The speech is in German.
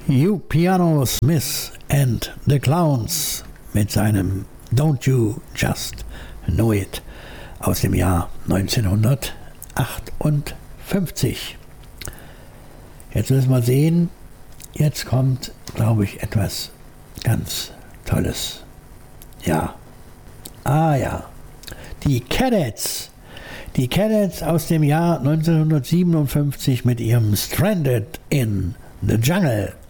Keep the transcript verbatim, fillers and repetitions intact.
Hugh Piano Smith and the Clowns mit seinem Don't You Just Know It aus dem Jahr neunzehnhundertachtundfünfzig. Jetzt müssen wir sehen, jetzt kommt, glaube ich, etwas ganz Tolles. Ja. Ah ja. Die Cadets. Die Cadets aus dem Jahr neunzehnhundertsiebenundfünfzig mit ihrem Stranded in the Jungle.